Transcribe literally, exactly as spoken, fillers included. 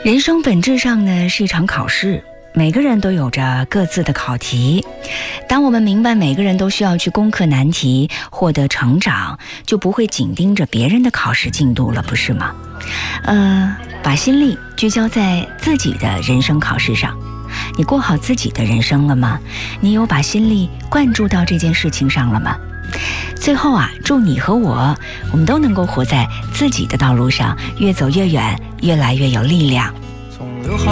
人生本质上呢是一场考试，每个人都有着各自的考题。当我们明白每个人都需要去攻克难题，获得成长，就不会紧盯着别人的考试进度了，不是吗？呃，把心力聚焦在自己的人生考试上。你过好自己的人生了吗？你有把心力灌注到这件事情上了吗？最后啊，祝你和我，我们都能够活在自己的道路上，越走越远，越来越有力量。